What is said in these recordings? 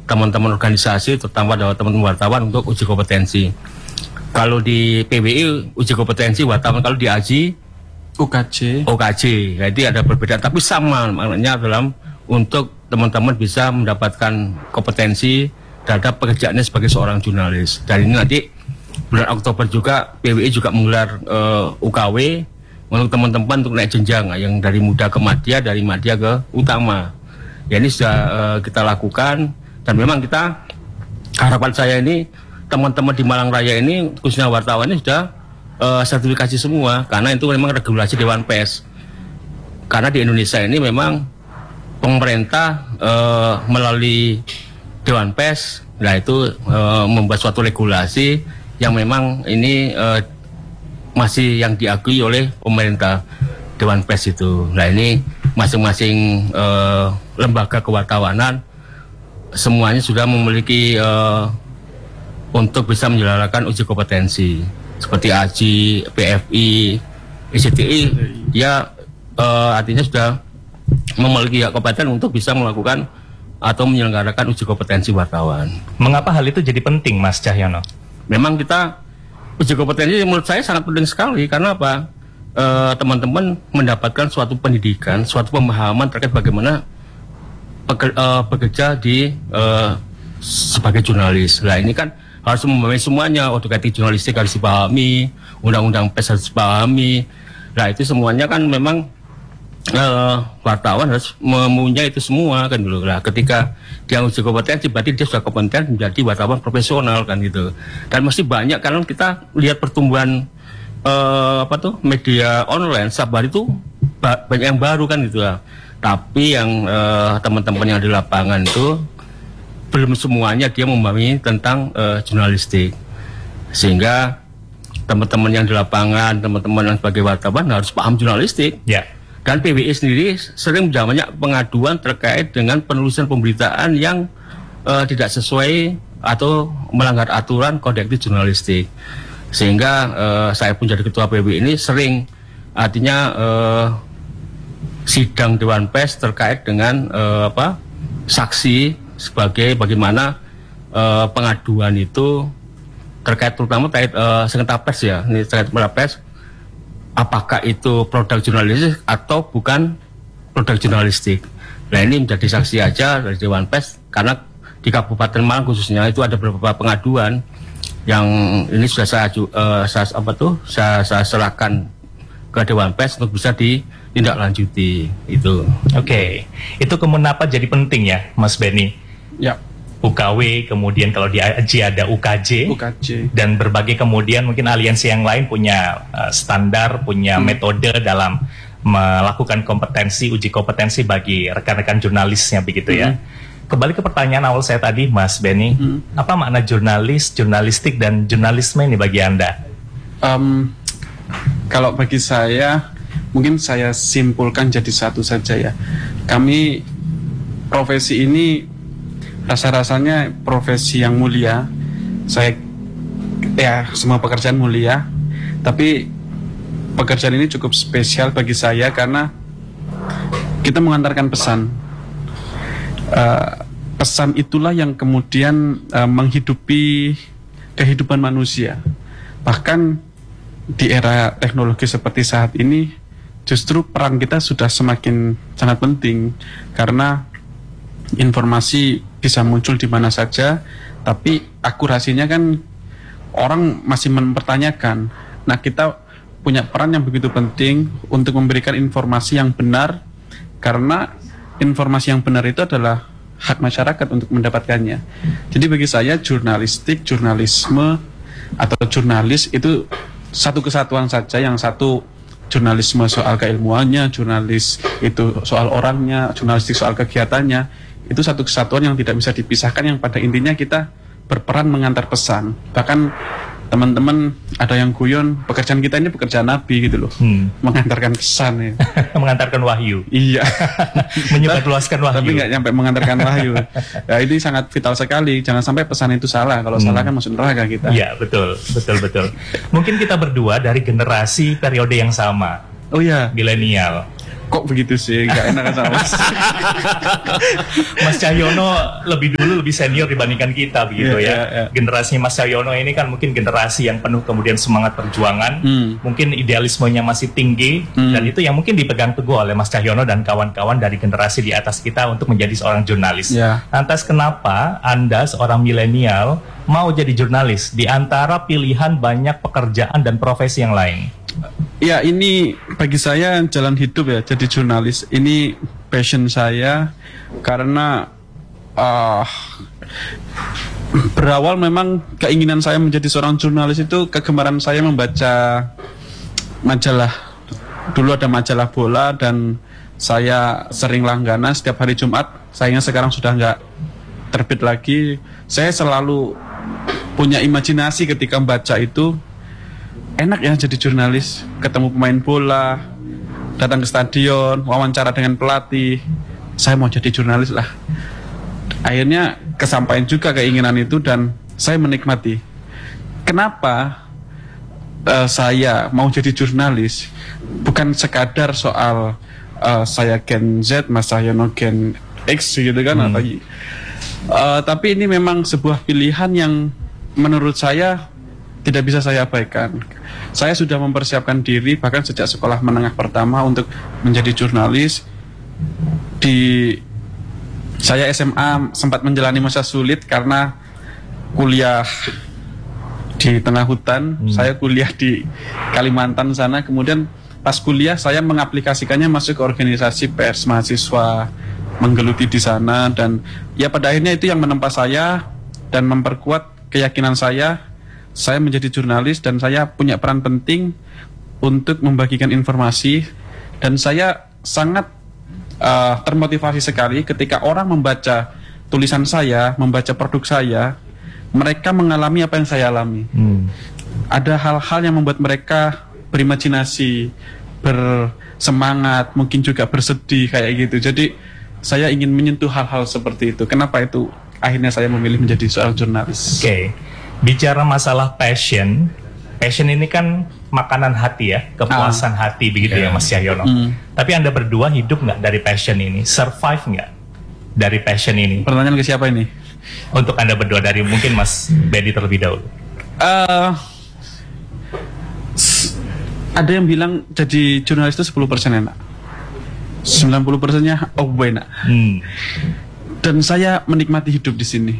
teman-teman organisasi, terutama teman-teman wartawan untuk uji kompetensi. Kalau di PWI uji kompetensi wartawan, kalau di AJI OKJ, jadi ada perbedaan, tapi sama maknanya dalam untuk teman-teman bisa mendapatkan kompetensi terhadap pekerjaannya sebagai seorang jurnalis. Dan ini nanti bulan Oktober juga PWI juga menggelar UKW untuk teman-teman untuk naik jenjang yang dari muda ke madya, dari madya ke utama. Ya ini sudah kita lakukan, dan memang kita, harapan saya ini teman-teman di Malang Raya ini khususnya wartawan ini sudah sertifikasi semua, karena itu memang regulasi Dewan Pers. Karena di Indonesia ini memang pemerintah melalui Dewan Pers, nah itu membuat suatu regulasi yang memang ini masih yang diakui oleh pemerintah, Dewan Pers itu. Nah ini masing-masing lembaga kewartawanan semuanya sudah memiliki untuk bisa menjalankan uji kompetensi. Seperti AJI, PFI, ICTI, dia artinya sudah memiliki kompeten untuk bisa melakukan atau menyelenggarakan uji kompetensi wartawan. Mengapa hal itu jadi penting, Mas Cahyono? Memang kita uji kompetensi menurut saya sangat penting sekali, karena apa? Teman-teman mendapatkan suatu pendidikan, suatu pemahaman terkait bagaimana bekerja di sebagai jurnalis. Nah ini kan harus memahami semuanya, etika jurnalistik harus dipahami, undang-undang pers harus dipahami. Nah itu semuanya kan memang wartawan harus mempunyai itu semua kan dulu. Nah ketika dia uji kompetensi berarti dia sudah kompeten menjadi wartawan profesional kan gitu. Dan masih banyak kalau kita lihat pertumbuhan media online saat itu banyak yang baru kan gitu ya. Tapi yang teman-teman yang di lapangan itu belum semuanya dia memahami tentang jurnalistik, sehingga teman-teman yang di lapangan, teman-teman yang sebagai wartawan harus paham jurnalistik. Ya. Dan PWI sendiri sering banyak pengaduan terkait dengan penulisan pemberitaan yang tidak sesuai atau melanggar aturan kode etik jurnalistik, sehingga saya pun jadi ketua PWI ini sering artinya sidang Dewan Pers terkait dengan saksi sebagai bagaimana pengaduan itu terkait terutama terkait sengketa pers ya, ini terkait pers, apakah itu produk jurnalistik atau bukan produk jurnalistik. Nah ini menjadi saksi aja dari Dewan Pers, karena di Kabupaten Malang khususnya itu ada beberapa pengaduan yang ini sudah saya serahkan ke Dewan Pers untuk bisa ditindaklanjuti itu. Oke. Itu kenapa jadi penting ya, Mas Benny? Ya. UKW, kemudian kalau di AJI ada UKJ, dan berbagai kemudian mungkin aliansi yang lain punya standar, punya metode dalam melakukan kompetensi, uji kompetensi bagi rekan-rekan jurnalisnya begitu ya. Kembali ke pertanyaan awal saya tadi, Mas Benny, apa makna jurnalis, jurnalistik, dan jurnalisme ini bagi Anda? Kalau bagi saya, mungkin saya simpulkan jadi satu saja ya. Kami profesi ini rasa-rasanya profesi yang mulia. Semua pekerjaan mulia, tapi pekerjaan ini cukup spesial bagi saya karena kita mengantarkan pesan. Pesan itulah yang kemudian menghidupi kehidupan manusia. Bahkan di era teknologi seperti saat ini, justru peran kita sudah semakin sangat penting, karena informasi bisa muncul di mana saja, tapi akurasinya kan orang masih mempertanyakan. Nah, kita punya peran yang begitu penting untuk memberikan informasi yang benar, karena informasi yang benar itu adalah hak masyarakat untuk mendapatkannya. Jadi bagi saya jurnalistik, jurnalisme atau jurnalis itu satu kesatuan saja. Yang satu jurnalisme soal keilmuannya, jurnalis itu soal orangnya, jurnalistik soal kegiatannya. Itu satu kesatuan yang tidak bisa dipisahkan, yang pada intinya kita berperan mengantar pesan. Bahkan teman-teman ada yang guyon, pekerjaan kita ini pekerjaan nabi gitu loh, mengantarkan pesan ya. Mengantarkan wahyu. Iya. Menyebarluaskan wahyu. Tapi nggak nyampe mengantarkan wahyu. Ya ini sangat vital sekali. Jangan sampai pesan itu salah. Kalau salah kan masuk neraka kita. Iya betul. Mungkin kita berdua dari generasi periode yang sama. Oh iya. Milenial. kok begitu sih, nggak enak sama Mas. Mas Cahyono lebih dulu, lebih senior dibandingkan kita begitu ya. Generasi Mas Cahyono ini kan mungkin generasi yang penuh kemudian semangat perjuangan, mungkin idealismenya masih tinggi, dan itu yang mungkin dipegang teguh oleh Mas Cahyono dan kawan-kawan dari generasi di atas kita untuk menjadi seorang jurnalis. Lantas kenapa Anda seorang milenial mau jadi jurnalis di antara pilihan banyak pekerjaan dan profesi yang lain? Ya, ini bagi saya jalan hidup ya, jadi jurnalis. Ini passion saya karena berawal memang keinginan saya menjadi seorang jurnalis itu kegemaran saya membaca majalah. Dulu ada majalah bola dan saya sering langganan setiap hari Jumat. Sayangnya sekarang sudah nggak terbit lagi. Saya selalu punya imajinasi ketika membaca itu. Enak ya jadi jurnalis, ketemu pemain bola, datang ke stadion, wawancara dengan pelatih. Saya mau jadi jurnalis lah. Akhirnya kesampaian juga keinginan itu dan saya menikmati. Kenapa saya mau jadi jurnalis? Bukan sekadar soal saya Gen Z, Mas Cahyono Gen X gitu kan, tapi ini memang sebuah pilihan yang menurut saya tidak bisa saya abaikan. Saya sudah mempersiapkan diri bahkan sejak sekolah menengah pertama untuk menjadi jurnalis. Saya SMA sempat menjalani masa sulit karena kuliah di tengah hutan. Saya kuliah di Kalimantan sana. Kemudian pas kuliah saya mengaplikasikannya masuk ke organisasi pers mahasiswa, menggeluti di sana, dan ya pada akhirnya itu yang menempa saya dan memperkuat keyakinan saya menjadi jurnalis dan saya punya peran penting untuk membagikan informasi, dan saya sangat termotivasi sekali ketika orang membaca tulisan saya, membaca produk saya, mereka mengalami apa yang saya alami. Ada hal-hal yang membuat mereka berimajinasi, bersemangat, mungkin juga bersedih kayak gitu. Jadi saya ingin menyentuh hal-hal seperti itu. Kenapa itu akhirnya saya memilih menjadi seorang jurnalis. Bicara masalah passion ini kan makanan hati ya, kepuasan hati begitu ya Mas Cahyono. Tapi Anda berdua hidup nggak dari passion ini? Survive nggak dari passion ini? Pertanyaan ke siapa ini? Untuk Anda berdua, dari mungkin Mas Bedi terlebih dahulu. Ada yang bilang jadi jurnalis itu 10% enak, 90%-nya enak. Dan saya menikmati hidup di sini.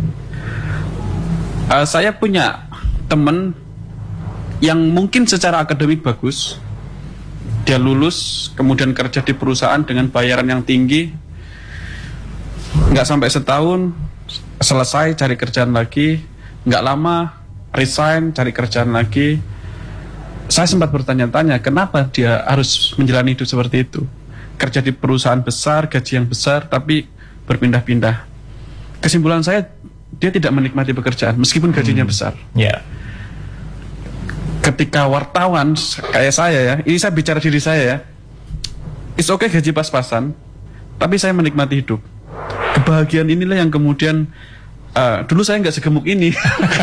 Saya punya teman yang mungkin secara akademik bagus, dia lulus kemudian kerja di perusahaan dengan bayaran yang tinggi, nggak sampai setahun selesai cari kerjaan lagi, nggak lama resign cari kerjaan lagi. Saya sempat bertanya-tanya kenapa dia harus menjalani hidup seperti itu, kerja di perusahaan besar, gaji yang besar, tapi berpindah-pindah. Kesimpulan saya, dia tidak menikmati pekerjaan meskipun gajinya besar. Ketika wartawan kayak saya ya, ini saya bicara diri saya ya, it's okay gaji pas-pasan, tapi saya menikmati hidup. Kebahagiaan inilah yang kemudian dulu saya nggak segemuk ini.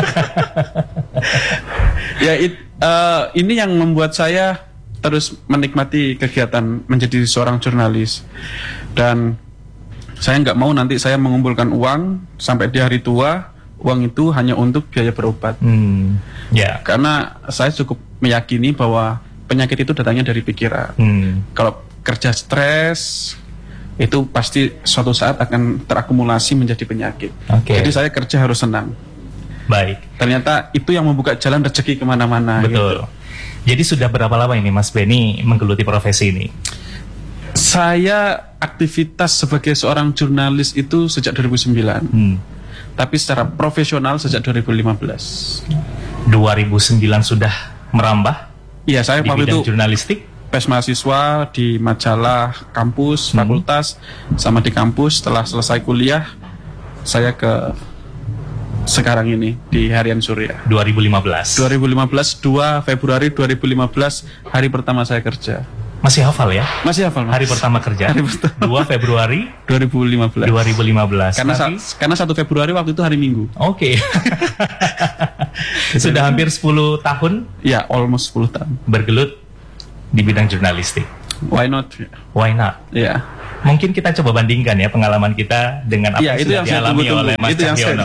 Ini yang membuat saya terus menikmati kegiatan menjadi seorang jurnalis. Dan saya nggak mau nanti saya mengumpulkan uang sampai di hari tua, uang itu hanya untuk biaya berobat. Karena saya cukup meyakini bahwa penyakit itu datangnya dari pikiran. Kalau kerja stres, itu pasti suatu saat akan terakumulasi menjadi penyakit. Jadi saya kerja harus senang. Ternyata itu yang membuka jalan rezeki kemana-mana. Betul. Gitu. Jadi sudah berapa lama ini Mas Beni menggeluti profesi ini? Saya aktivitas sebagai seorang jurnalis itu sejak 2009. Tapi secara profesional sejak 2015. 2009 sudah merambah? Iya, saya di waktu bidang itu jurnalistik. Pes mahasiswa di majalah kampus, fakultas, sama di kampus. Setelah selesai kuliah, saya ke sekarang ini di Harian Surya. 2015, 2 Februari 2015, hari pertama saya kerja. Masih hafal ya? Masih hafal. Hari pertama kerja. 2 Februari 2015. 2015. Karena 1 Februari waktu itu hari Minggu. Sudah hampir 10 tahun? Ya, almost 10 tahun. Bergelut di bidang jurnalistik. Why not? Why not? Ya. Mungkin kita coba bandingkan ya pengalaman kita dengan apa Ya, itu yang sudah dialami oleh Mas Cahyono.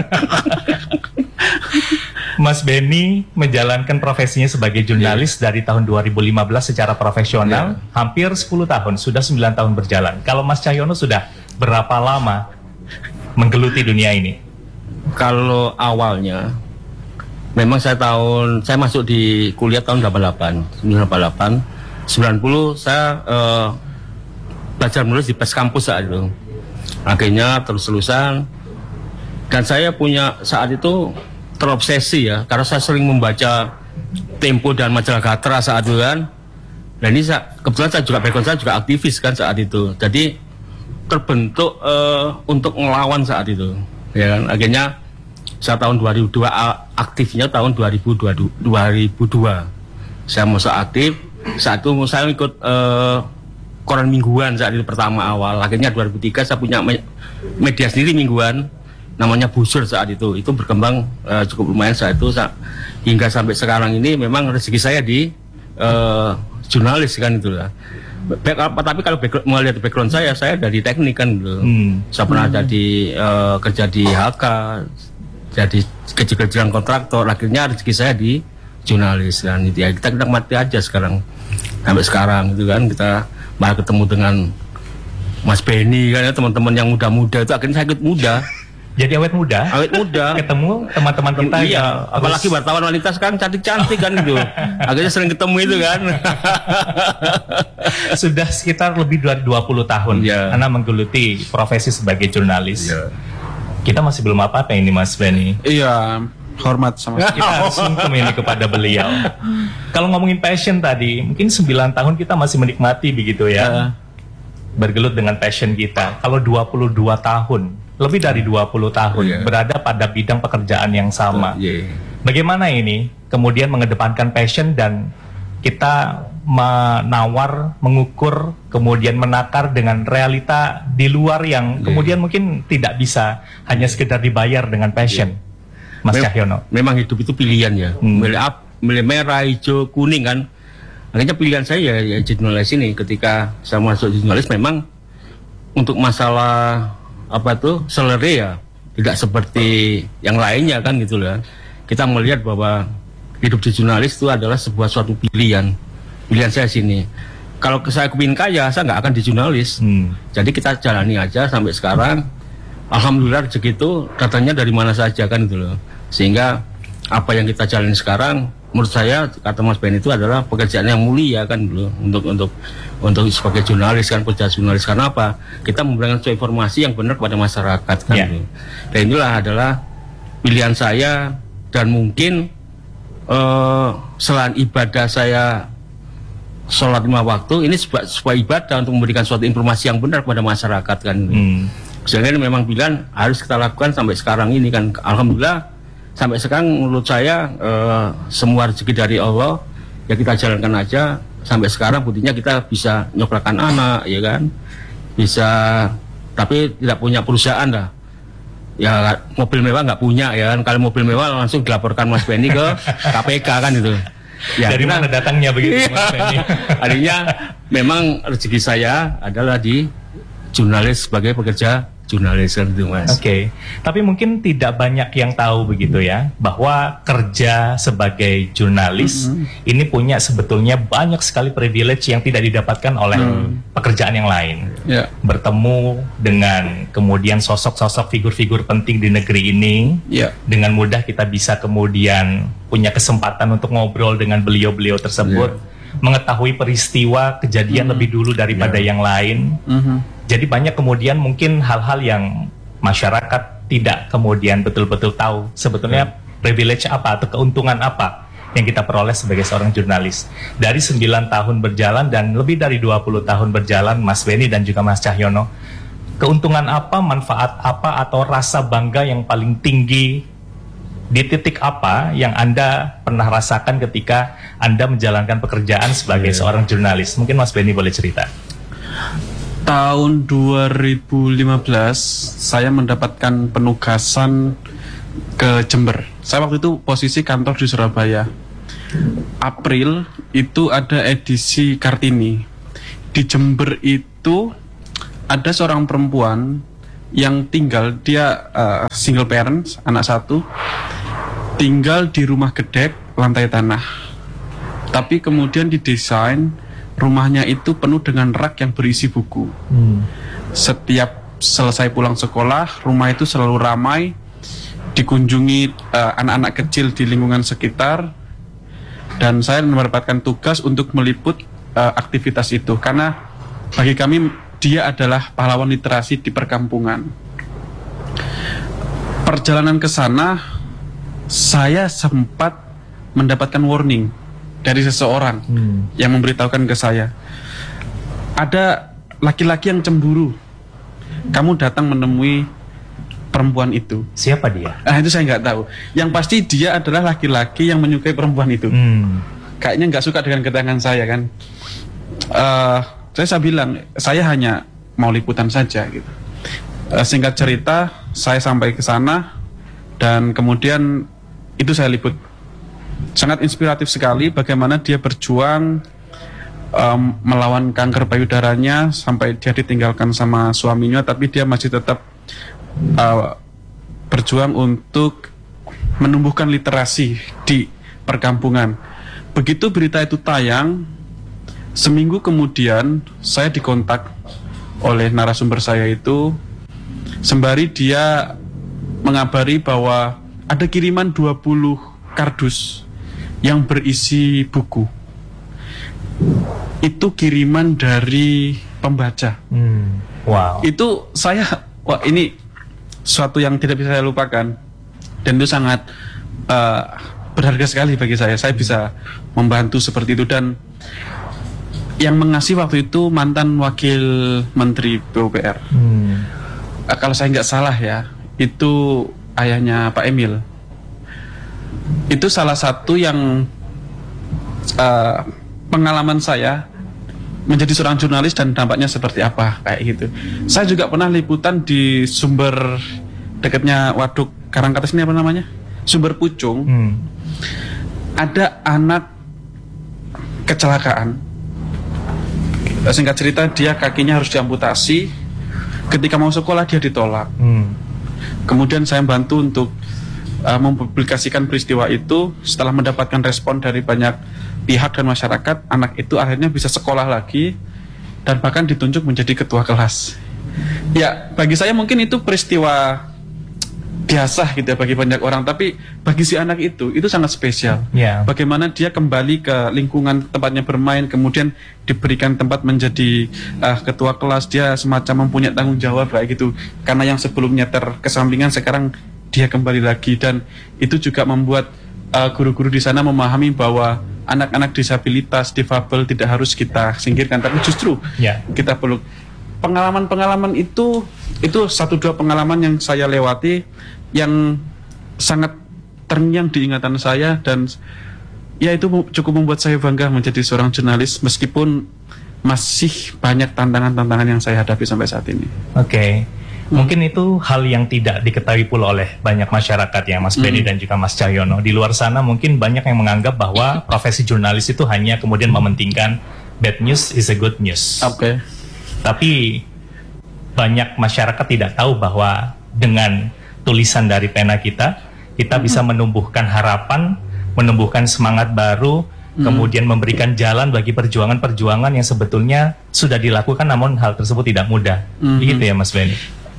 Mas Benny menjalankan profesinya sebagai jurnalis dari tahun 2015 secara profesional, hampir 10 tahun, sudah 9 tahun berjalan. Kalau Mas Cahyono sudah berapa lama menggeluti dunia ini? Kalau awalnya, memang saya masuk di kuliah tahun 1988, 90 saya belajar menulis di PES kampus saat itu. Akhirnya terus-terusan, dan saya punya saat itu terobsesi ya, karena saya sering membaca Tempo dan majalah Gatra saat itu kan. Dan ini kebetulan background saya juga aktivis kan saat itu. Jadi terbentuk untuk melawan saat itu. Ya kan, akhirnya saya tahun 2002 aktifnya tahun 2002. Saya masuk aktif. Saat itu saya ikut koran mingguan saat itu pertama awal. Akhirnya 2003 saya punya media sendiri mingguan, namanya Busur saat itu berkembang cukup lumayan saat itu hingga sampai sekarang ini. Memang rezeki saya di jurnalis kan itu lah. Tapi kalau melihat background saya dari teknik kan gitu. Saya pernah kerja di HK, jadi kecil-kecilan kontraktor. Akhirnya rezeki saya di jurnalis kan itu ya. Kita mati aja sekarang sampai sekarang itu kan. Kita malah ketemu dengan Mas Benny kan ya, teman-teman yang muda-muda itu akhirnya saya ikut muda. Jadi awet muda ketemu teman-teman kita. Iya, apalagi wartawan wanita sekarang cantik-cantik kan gitu. Akhirnya sering ketemu itu kan. Sudah sekitar lebih dari 20 tahun Anda menggeluti profesi sebagai jurnalis. Kita masih belum apa-apa ini Mas Benny. Iya, hormat sama kita harus sungkem ini kepada beliau. Kalau ngomongin passion tadi, mungkin 9 tahun kita masih menikmati begitu ya, bergelut dengan passion kita. Kalau 22 tahun, lebih dari 20 tahun berada pada bidang pekerjaan yang sama, bagaimana ini kemudian mengedepankan passion dan kita menawar, mengukur, kemudian menakar dengan realita di luar yang kemudian mungkin tidak bisa hanya sekedar dibayar dengan passion. Mas Cahyono, memang hidup itu pilihan ya. Milih merah, hijau, kuning kan. Akhirnya pilihan saya ya jurnalis ini. Ketika saya masuk jurnalis memang untuk masalah salary ya tidak seperti yang lainnya kan gitu lah. Kita melihat bahwa hidup di jurnalis itu adalah suatu pilihan saya sini. Kalau saya kepingin kaya, saya nggak akan di jurnalis. Jadi kita jalani aja sampai sekarang. Alhamdulillah rezeki itu datangnya dari mana saja kan gitu loh. Sehingga apa yang kita jalani sekarang, menurut saya kata Mas Ben itu adalah pekerjaan yang mulia kan dulu untuk sebagai jurnalis kan, pekerjaan jurnalis. Karena apa? Kita memberikan suatu informasi yang benar kepada masyarakat kan dulu. Dan inilah adalah pilihan saya, dan mungkin selain ibadah saya sholat 5 waktu, ini sebuah ibadah untuk memberikan suatu informasi yang benar kepada masyarakat kan. Sehingga memang pilihan harus kita lakukan sampai sekarang ini kan. Alhamdulillah sampai sekarang menurut saya semua rezeki dari Allah ya, kita jalankan aja sampai sekarang. Buktinya kita bisa nyoklakan anak ya kan, bisa, tapi tidak punya perusahaan lah ya. Mobil mewah nggak punya ya kan. Kalau mobil mewah langsung dilaporkan Mas Benny ke KPK kan itu ya. Dari mana datangnya begitu Mas Benny? Artinya memang rezeki saya adalah di jurnalis, sebagai pekerja jurnalis kan itu Mas. Oke. Tapi mungkin tidak banyak yang tahu begitu ya, bahwa kerja sebagai jurnalis ini punya sebetulnya banyak sekali privilege yang tidak didapatkan oleh pekerjaan yang lain. Bertemu dengan kemudian sosok-sosok figur-figur penting di negeri ini, dengan mudah kita bisa kemudian punya kesempatan untuk ngobrol dengan beliau-beliau tersebut, mengetahui peristiwa kejadian lebih dulu daripada yang lain. Jadi banyak kemudian mungkin hal-hal yang masyarakat tidak kemudian betul-betul tahu sebetulnya privilege apa atau keuntungan apa yang kita peroleh sebagai seorang jurnalis. Dari 9 tahun berjalan dan lebih dari 20 tahun berjalan, Mas Benny dan juga Mas Cahyono, keuntungan apa, manfaat apa, atau rasa bangga yang paling tinggi di titik apa yang Anda pernah rasakan ketika Anda menjalankan pekerjaan sebagai seorang jurnalis? Mungkin Mas Benny boleh cerita. Tahun 2015 saya mendapatkan penugasan ke Jember. Saya waktu itu posisi kantor di Surabaya. April itu ada edisi Kartini. di Jember itu ada seorang perempuan yang tinggal, dia single parents, anak satu, tinggal di rumah gedek lantai tanah. Tapi kemudian didesain rumahnya itu penuh dengan rak yang berisi buku. Setiap selesai pulang sekolah, rumah itu selalu ramai, dikunjungi anak-anak kecil di lingkungan sekitar, dan saya mendapatkan tugas untuk meliput aktivitas itu, karena bagi kami dia adalah pahlawan literasi di perkampungan. Perjalanan ke sana, saya sempat mendapatkan warning dari seseorang yang memberitahukan ke saya, ada laki-laki yang cemburu, kamu datang menemui perempuan itu. Siapa dia? Itu saya nggak tahu. Yang pasti dia adalah laki-laki yang menyukai perempuan itu. Kayaknya nggak suka dengan kedatangan saya kan. Saya bilang, saya hanya mau liputan saja gitu. Singkat cerita, saya sampai ke sana dan kemudian itu saya liput. Sangat inspiratif sekali bagaimana dia berjuang melawan kanker payudaranya sampai dia ditinggalkan sama suaminya, tapi dia masih tetap berjuang untuk menumbuhkan literasi di perkampungan. Begitu berita itu tayang, seminggu kemudian saya dikontak oleh narasumber saya itu, sembari dia mengabari bahwa ada kiriman 20 kardus yang berisi buku. Itu kiriman dari pembaca. Wow. Itu saya, wah ini suatu yang tidak bisa saya lupakan, dan itu sangat berharga sekali bagi saya. Saya bisa membantu seperti itu, dan yang mengasih waktu itu mantan wakil menteri PUPR. Kalau saya nggak salah ya, itu ayahnya Pak Emil. Itu salah satu yang pengalaman saya menjadi seorang jurnalis dan dampaknya seperti apa kayak gitu. Saya juga pernah liputan di Sumber, dekatnya Waduk Karangkates ini apa namanya? Sumber Pucung. Ada anak kecelakaan. Singkat cerita, dia kakinya harus diamputasi. Ketika mau sekolah dia ditolak. Kemudian saya bantu untuk mempublikasikan peristiwa itu. Setelah mendapatkan respon dari banyak pihak dan masyarakat, anak itu akhirnya bisa sekolah lagi dan bahkan ditunjuk menjadi ketua kelas. Ya, bagi saya mungkin itu peristiwa biasa gitu ya bagi banyak orang, tapi bagi si anak itu sangat spesial. Bagaimana dia kembali ke lingkungan tempatnya bermain, kemudian diberikan tempat menjadi ketua kelas, dia semacam mempunyai tanggung jawab kayak gitu, karena yang sebelumnya terkesampingan sekarang dia kembali lagi. Dan itu juga membuat guru-guru di sana memahami bahwa anak-anak disabilitas, difabel tidak harus kita singkirkan, tapi justru kita peluk. Pengalaman-pengalaman itu 1-2 pengalaman yang saya lewati yang sangat terngiang di ingatan saya, dan ya itu cukup membuat saya bangga menjadi seorang jurnalis meskipun masih banyak tantangan-tantangan yang saya hadapi sampai saat ini. Mungkin itu hal yang tidak diketahui pula oleh banyak masyarakat ya, Mas Benny dan juga Mas Cahyono. Di luar sana mungkin banyak yang menganggap bahwa profesi jurnalis itu hanya kemudian mementingkan bad news is a good news. Tapi banyak masyarakat tidak tahu bahwa dengan tulisan dari pena kita bisa menumbuhkan harapan, menumbuhkan semangat baru, kemudian memberikan jalan bagi perjuangan-perjuangan yang sebetulnya sudah dilakukan namun hal tersebut tidak mudah. Begitu ya Mas Benny?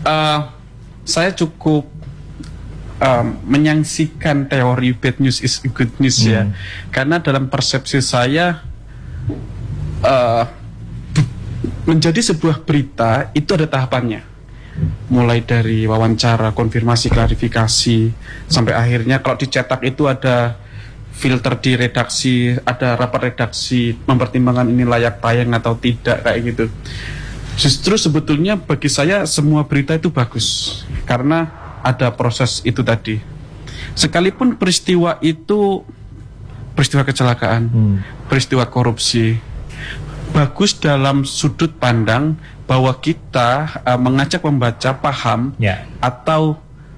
Saya cukup menyaksikan teori bad news is good news ya, karena dalam persepsi saya menjadi sebuah berita itu ada tahapannya, mulai dari wawancara, konfirmasi, klarifikasi, sampai akhirnya kalau dicetak itu ada filter di redaksi, ada rapat redaksi mempertimbangkan ini layak tayang atau tidak kayak gitu. Justru sebetulnya bagi saya semua berita itu bagus karena ada proses itu tadi. Sekalipun peristiwa itu peristiwa kecelakaan, peristiwa korupsi, bagus dalam sudut pandang bahwa kita mengajak pembaca paham atau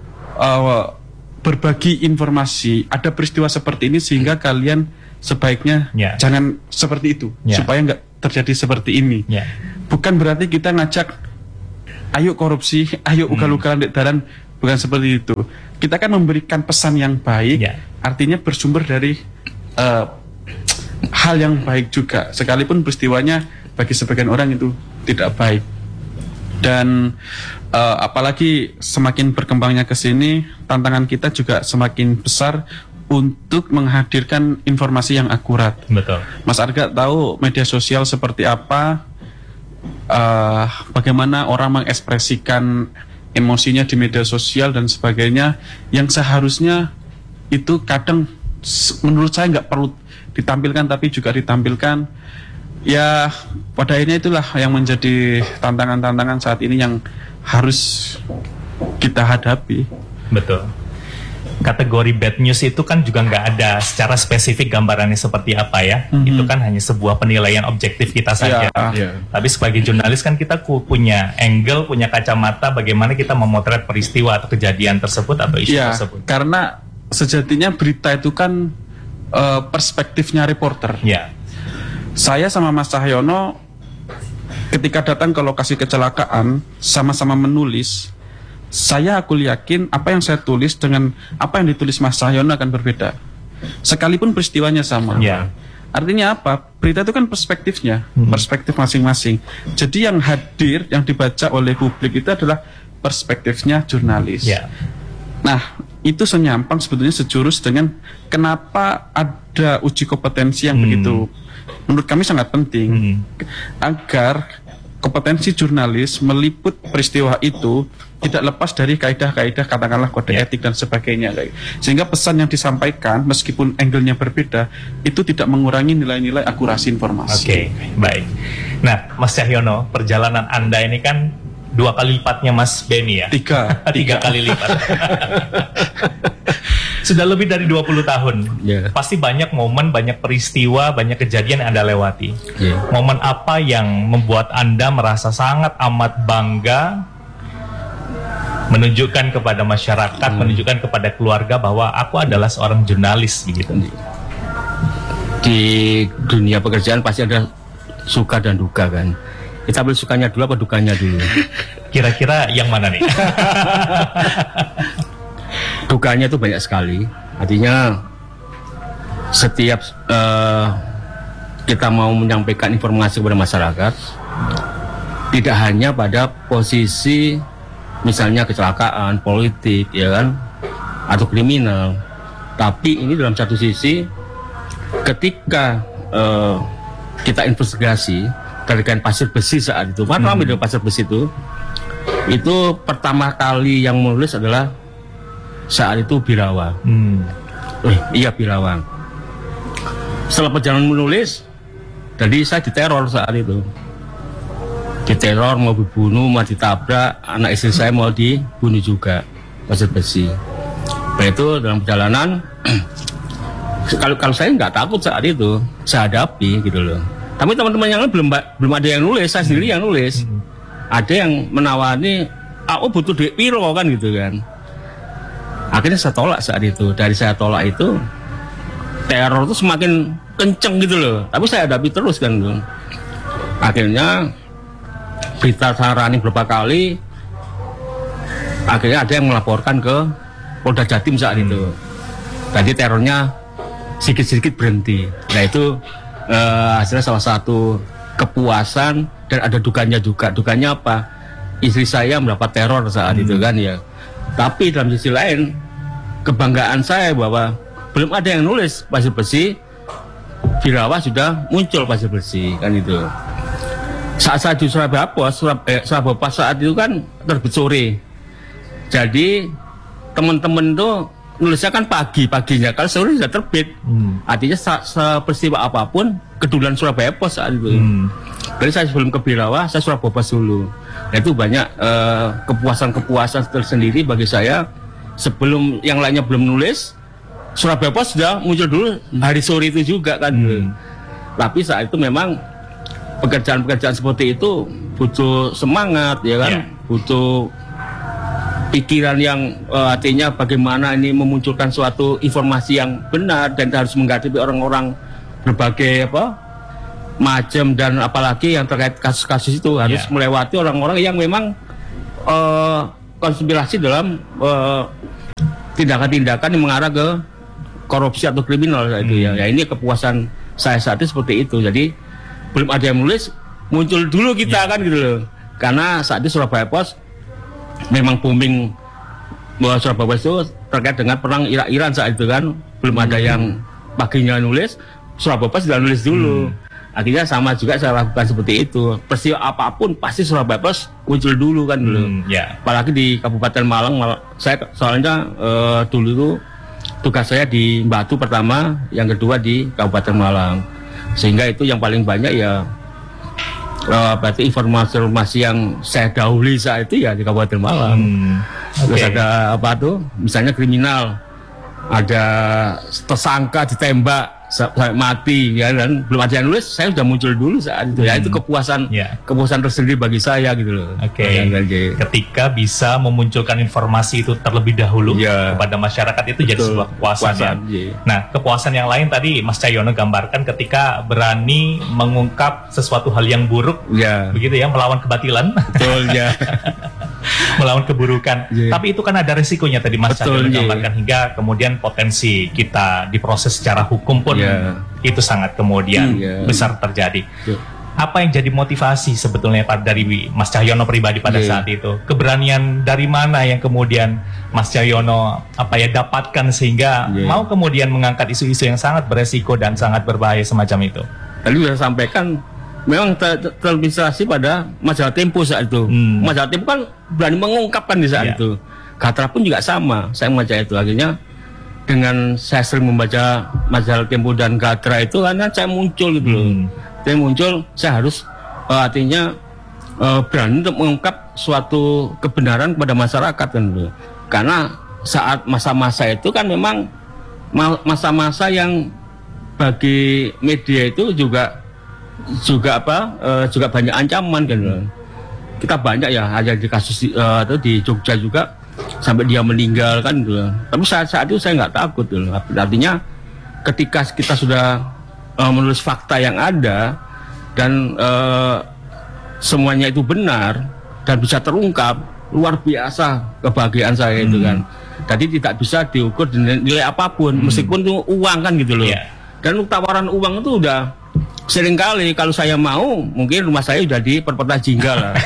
berbagi informasi, ada peristiwa seperti ini sehingga kalian sebaiknya jangan seperti itu, supaya nggak terjadi seperti ini. Bukan berarti kita ngajak ayo korupsi, ayo ugal-ugalan di dalan, bukan seperti itu. Kita kan memberikan pesan yang baik, artinya bersumber dari hal yang baik juga, sekalipun peristiwanya bagi sebagian orang itu tidak baik. Dan apalagi semakin berkembangnya ke sini, tantangan kita juga semakin besar untuk menghadirkan informasi yang akurat. Betul. Mas Arga tahu media sosial seperti apa, bagaimana orang mengekspresikan emosinya di media sosial dan sebagainya, yang seharusnya itu kadang menurut saya nggak perlu ditampilkan, tapi juga ditampilkan. Ya, pada akhirnya itulah yang menjadi tantangan-tantangan saat ini yang harus kita hadapi. Betul. Kategori bad news itu kan juga nggak ada secara spesifik gambarannya seperti apa ya. Itu kan hanya sebuah penilaian objektif kita saja. Tapi sebagai jurnalis kan kita punya angle, punya kacamata bagaimana kita memotret peristiwa atau kejadian tersebut atau isu tersebut. Karena sejatinya berita itu kan perspektifnya reporter. Saya sama Mas Cahyono ketika datang ke lokasi kecelakaan sama-sama menulis. Aku yakin apa yang saya tulis dengan apa yang ditulis Mas Cahyono akan berbeda, sekalipun peristiwanya sama. Artinya apa? Berita itu kan perspektifnya, perspektif masing-masing. Jadi yang hadir, yang dibaca oleh publik itu adalah perspektifnya jurnalis. Nah, itu senyampang sebetulnya, sejurus dengan kenapa ada uji kompetensi yang begitu, menurut kami sangat penting, agar kompetensi jurnalis meliput peristiwa itu tidak lepas dari kaidah-kaidah, katakanlah kode etik dan sebagainya. Sehingga pesan yang disampaikan meskipun angle-nya berbeda itu tidak mengurangi nilai-nilai akurasi informasi. Baik. Nah, Mas Cahyono, perjalanan Anda ini kan 2 kali lipatnya Mas Benny ya? 3 kali lipat. Sudah lebih dari 20 tahun. Pasti banyak momen, banyak peristiwa, banyak kejadian yang Anda lewati. Momen apa yang membuat Anda merasa sangat amat bangga, menunjukkan kepada masyarakat, menunjukkan kepada keluarga bahwa aku adalah seorang jurnalis begitu? Di dunia pekerjaan pasti ada suka dan duka kan. Kita ambil sukanya dulu apa dukanya dulu? Kira-kira yang mana nih? Dukanya itu banyak sekali. Artinya setiap kita mau menyampaikan informasi kepada masyarakat, tidak hanya pada posisi misalnya kecelakaan, politik, ya kan, atau kriminal, tapi ini dalam satu sisi ketika kita investigasi terkait pasir besi saat itu, mana ramai dengan pasir besi itu pertama kali yang menulis adalah saat itu Birawa. Birawa. Setelah perjalanan menulis, jadi saya diteror saat itu. Diteror, mau dibunuh, mau ditabrak, anak istri saya mau dibunuh juga, pasir besi. Nah, itu dalam perjalanan, kalau saya nggak takut saat itu, saya hadapi gitu loh. Tapi teman-teman yang lain belum ada yang nulis, saya sendiri yang nulis. Ada yang menawani, aku butuh duit piro kan gitu kan. Akhirnya saya tolak saat itu. Dari saya tolak itu, teror itu semakin kenceng gitu loh. Tapi saya hadapi terus kan loh. Akhirnya berita sarani beberapa kali, akhirnya ada yang melaporkan ke Polda Jatim saat itu. Jadi terornya sedikit-sedikit berhenti. Nah itu hasilnya salah satu kepuasan, dan ada dukanya juga. Dukanya apa? Istri saya mendapat teror saat itu kan ya. Tapi dalam sisi lain, kebanggaan saya bahwa belum ada yang nulis pasir besi, Birawa sudah muncul pasir besi kan itu. Saat saya di Surabaya Pos saat itu kan terbit sore. Jadi teman-teman tuh nulisnya kan paginya, kalau sore sudah terbit. Artinya peristiwa apapun kedulan Surabaya Pos saat itu. Jadi saya sebelum ke Birawa, saya Surabaya Pos dulu. Nah, itu banyak kepuasan tersendiri bagi saya. Sebelum yang lainnya belum nulis, Surabaya Pos sudah muncul dulu hari sore itu juga kan. Tapi saat itu memang pekerjaan-pekerjaan seperti itu butuh semangat ya kan, butuh pikiran yang artinya bagaimana ini memunculkan suatu informasi yang benar, dan harus menghadapi orang-orang berbagai macam, dan apalagi yang terkait kasus-kasus itu harus melewati orang-orang yang memang konspirasi dalam tindakan-tindakan yang mengarah ke korupsi atau kriminal itu ya. Ya ini kepuasan saya saat itu seperti itu. Jadi belum ada yang menulis, muncul dulu kita kan gitu loh. Karena saat itu Surabaya Post memang booming, bahwa Surabaya Post itu terkait dengan perang Irak-Iran saat itu kan, belum ada yang paginya nulis, Surabaya Post sudah nulis dulu. Akhirnya sama juga saya lakukan seperti itu. Peristiwa apapun pasti Surabaya Post muncul dulu kan dulu. Apalagi di Kabupaten Malang, saya soalnya dulu itu tugas saya di Batu pertama, yang kedua di Kabupaten Malang. Sehingga itu yang paling banyak ya berarti informasi yang saya dahului saat itu ya di Kabupaten Malang. Terus ada apa tuh? Misalnya kriminal, ada tersangka ditembak sampai mati ya, dan belum ada yang nulis, saya sudah muncul dulu saat itu ya. Itu kepuasan tersendiri bagi saya gitu loh. Ketika bisa memunculkan informasi itu terlebih dahulu kepada masyarakat, itu jadi sebuah kepuasan. Nah, kepuasan yang lain tadi Mas Cahyono gambarkan ketika berani mengungkap sesuatu hal yang buruk, begitu ya, melawan kebatilan. Betul ya. Melawan keburukan. Tapi itu kan ada resikonya tadi Mas Cahyono gambarkan, hingga kemudian potensi kita diproses secara hukum pun itu sangat kemudian besar terjadi. Apa yang jadi motivasi sebetulnya dari Mas Cahyono pribadi pada saat itu? Keberanian dari mana yang kemudian Mas Cahyono dapatkan sehingga mau kemudian mengangkat isu-isu yang sangat beresiko dan sangat berbahaya semacam itu? Tadi sudah sampaikan, memang terinspirasi pada majalah Tempo saat itu. Majalah Tempo kan berani mengungkapkan di saat itu. Gatra pun juga sama, saya membaca itu. Akhirnya dengan saya sering membaca majalah Tempo dan Gatra itu, karena saya muncul gitu loh. Saya muncul, saya harus artinya berani untuk mengungkap suatu kebenaran kepada masyarakat kan gitu. Karena saat masa-masa itu kan memang masa-masa yang bagi media itu juga banyak ancaman kan. Kita banyak ya, ada di kasus itu di Jogja juga sampai dia meninggal kan gitu. Tapi saat itu saya nggak takut gitu. Artinya ketika kita sudah menulis fakta yang ada dan semuanya itu benar dan bisa terungkap, luar biasa kebahagiaan saya itu kan. Jadi tidak bisa diukur dengan nilai apapun, meskipun itu uang kan gitu loh. Dan tawaran uang itu udah seringkali kalau saya mau, mungkin rumah saya udah di perpeta jingga lah.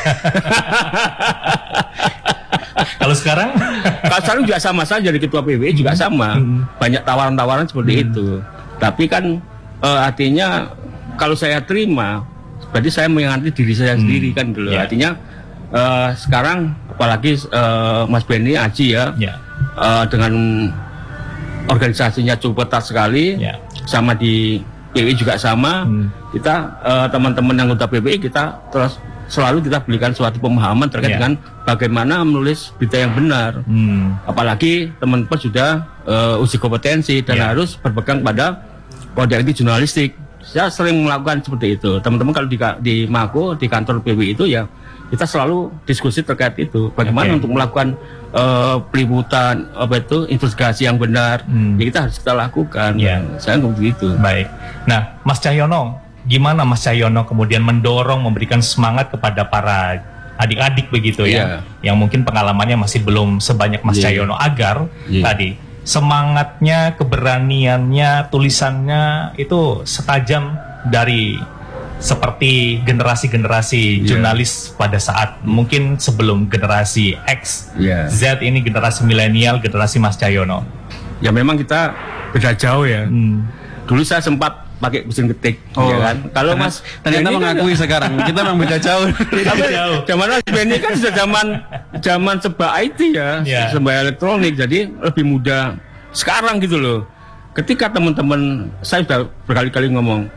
Kalau sekarang? Kalau sekarang juga sama saja, jadi ketua PBI juga sama. Banyak tawaran-tawaran seperti itu. Tapi kan artinya kalau saya terima, berarti saya mengerti diri saya sendiri kan dulu. Artinya sekarang apalagi Mas Benny Aji dengan organisasinya cukup ketat sekali, sama di PBI juga sama. Kita teman-teman anggota PBI kita terus selalu kita berikan suatu pemahaman terkait dengan bagaimana menulis berita yang benar. Apalagi teman-teman sudah uji kompetensi dan harus berpegang pada kode etik jurnalistik. Saya sering melakukan seperti itu. Teman-teman kalau di Mako, di kantor PBI itu ya, kita selalu diskusi terkait itu. Bagaimana untuk melakukan peliputan investigasi yang benar. Ya kita harus kita lakukan. Saya begitu. Baik. Nah, Mas Cahyono, gimana Mas Cahyono kemudian mendorong, memberikan semangat kepada para adik-adik begitu ya, yang mungkin pengalamannya masih belum sebanyak Mas Cahyono, agar tadi semangatnya, keberaniannya, tulisannya itu setajam dari seperti generasi-generasi jurnalis pada saat mungkin sebelum generasi X, Z, ini generasi milenial, generasi Mas Cahyono. Ya memang kita beda jauh ya. Dulu saya sempat pakai mesin ketik, ya kan. Kalau Mas ternyata mengakui kan, sekarang kita memang beda jauh. Zaman Mas Benny kan sudah zaman serba IT ya, serba elektronik, jadi lebih mudah sekarang gitu loh. Ketika teman-teman, saya sudah berkali-kali ngomong,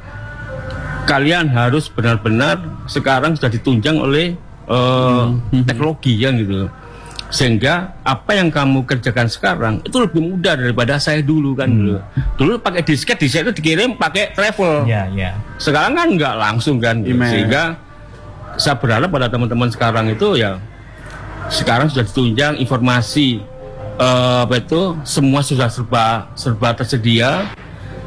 kalian harus benar-benar sekarang sudah ditunjang oleh teknologi ya gitu. Sehingga apa yang kamu kerjakan sekarang itu lebih mudah daripada saya dulu kan dulu. Dulu pakai disket itu dikirim pakai travel. Sekarang kan nggak langsung kan. Sehingga saya berharap pada teman-teman sekarang itu ya, sekarang sudah ditunjang informasi semua sudah serba tersedia.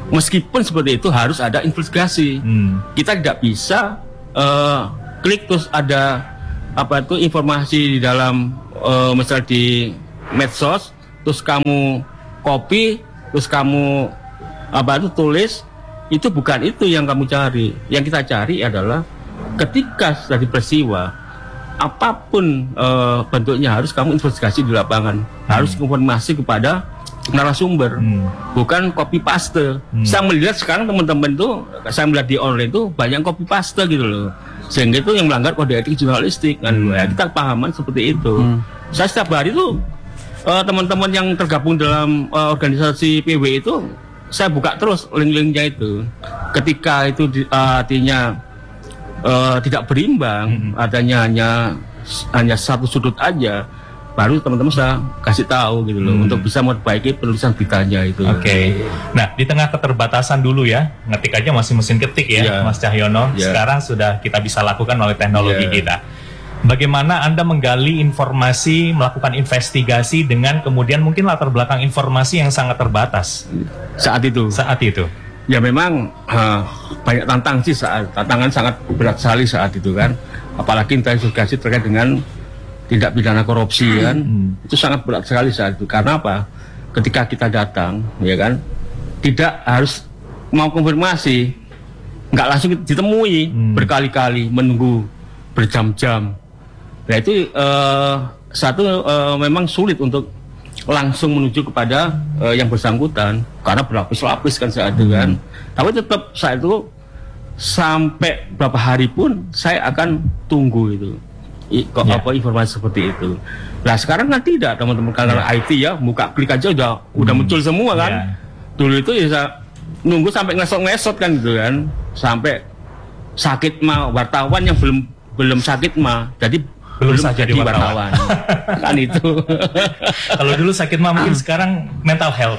meskipun seperti itu harus ada investigasi. Kita tidak bisa klik terus ada informasi di dalam misal di medsos, terus kamu copy, terus kamu tulis, itu bukan itu yang kamu cari. Yang kita cari adalah ketika sudah di peristiwa, apapun bentuknya harus kamu investigasi di lapangan, harus informasi kepada narasumber, bukan copy paste. Saya melihat sekarang teman-teman tuh, saya melihat di online tuh banyak copy paste gitu loh, sehingga itu yang melanggar kode etik jurnalistik kan. Ya, kita pahaman seperti itu. Saya setiap hari tuh teman-teman yang tergabung dalam organisasi PW itu, saya buka terus link-linknya itu. Ketika itu artinya tidak berimbang, adanya hanya satu sudut aja, baru teman-teman saya kasih tahu gitu loh, untuk bisa memperbaiki penulisan beritanya itu. Oke. Nah, di tengah keterbatasan dulu ya, ngetik aja masih mesin ketik ya, Mas Cahyono. Sekarang sudah kita bisa lakukan oleh teknologi kita. Bagaimana Anda menggali informasi, melakukan investigasi dengan kemudian mungkin latar belakang informasi yang sangat terbatas saat itu? Ya memang banyak tantangan sangat berat sekali saat itu kan, apalagi investigasi terkait dengan tindak pidana korupsi kan, itu sangat berat sekali saat itu. Karena apa? Ketika kita datang, ya kan, tidak harus mau konfirmasi, nggak langsung ditemui, berkali-kali menunggu berjam-jam. Nah itu memang sulit untuk langsung menuju kepada yang bersangkutan, karena berlapis-lapis kan saat itu kan. Tapi tetap saat itu sampai berapa hari pun saya akan tunggu itu. Informasi seperti itu. Nah sekarang kan tidak, teman-teman, karena IT ya, buka klik aja udah muncul semua kan. Dulu itu ya nunggu sampai ngesot kan gitu kan, sampai sakit mah wartawan yang belum sakit mah, jadi belum jadi wartawan. Kan itu. Kalau dulu sakit mah mungkin sekarang mental health.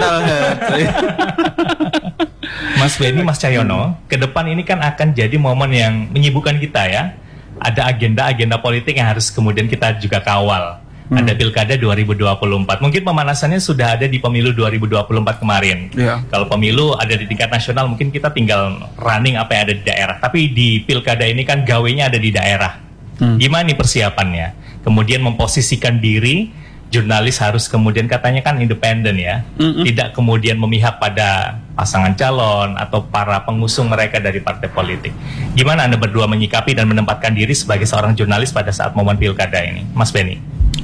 Mas Benny, Mas Cahyono, ke depan ini kan akan jadi momen yang menyibukkan kita ya. Ada agenda-agenda politik yang harus kemudian kita juga kawal. Ada Pilkada 2024. Mungkin pemanasannya sudah ada di pemilu 2024 kemarin. Kalau pemilu ada di tingkat nasional, mungkin kita tinggal running apa yang ada di daerah. Tapi di Pilkada ini kan gawenya ada di daerah. Gimana nih persiapannya? Kemudian memposisikan diri, jurnalis harus kemudian katanya kan independen ya. Tidak kemudian memihak pada pasangan calon atau para pengusung mereka dari partai politik. Gimana Anda berdua menyikapi dan menempatkan diri sebagai seorang jurnalis pada saat momen Pilkada ini? Mas Benny.